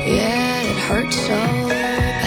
Yeah, it hurts so bad.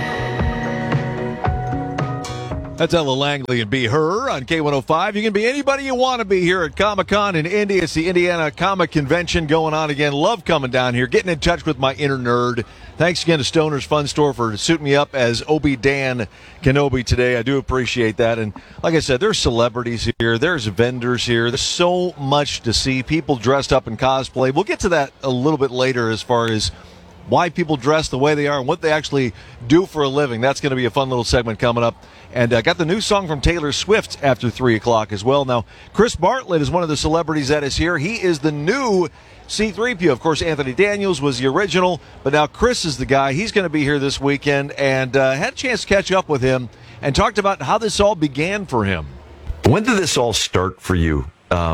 That's Ella Langley and Be Her on K105. You can be anybody you want to be here at Comic-Con in Indy. It's the Indiana Comic Convention going on again. Love coming down here, getting in touch with my inner nerd. Thanks again to Stoner's Fun Store for suiting me up as Obi-Dan Kenobi today. I do appreciate that. And like I said, there's celebrities here. There's vendors here. There's so much to see. People dressed up in cosplay. We'll get to that a little bit later as far as why people dress the way they are and what they actually do for a living. That's going to be a fun little segment coming up. And got the new song from Taylor Swift after 3 o'clock as well. Now, Chris Bartlett is one of the celebrities that is here. He is the new C-3PO. Of course, Anthony Daniels was the original, but now Chris is the guy. He's going to be here this weekend, and had a chance to catch up with him and talked about how this all began for him. When did this all start for you?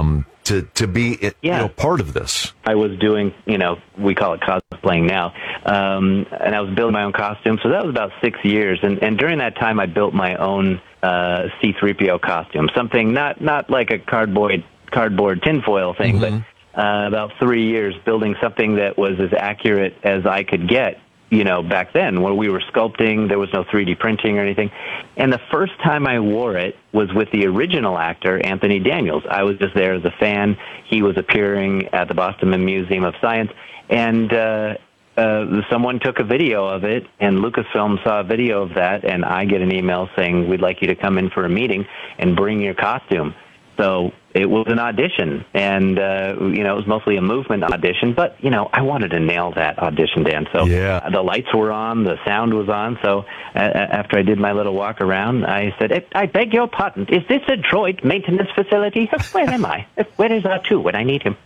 To be part of this? I was doing, we call it cosplaying now, and I was building my own costume. So that was about 6 years, and during that time, I built my own C-3PO costume. Something not like a cardboard tinfoil thing, but about 3 years building something that was as accurate as I could get. Back then when we were sculpting, there was no 3D printing or anything. And the first time I wore it was with the original actor, Anthony Daniels. I was just there as a fan. He was appearing at the Boston Museum of Science. And someone took a video of it, and Lucasfilm saw a video of that, and I get an email saying, we'd like you to come in for a meeting and bring your costume. So it was an audition, and, it was mostly a movement audition, but, I wanted to nail that audition, Dan. So the lights were on, the sound was on, so after I did my little walk around, I said, I beg your pardon, is this a droid maintenance facility? Where am I? Where is R2 when I need him?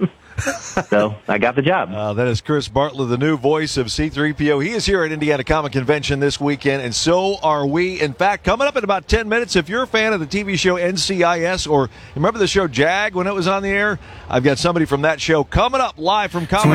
So I got the job. That is Chris Bartlett, the new voice of C-3PO. He is here at Indiana Comic Convention this weekend, and so are we. In fact, coming up in about 10 minutes, if you're a fan of the TV show NCIS, or remember the show Jag when it was on the air, I've got somebody from that show coming up live from Comic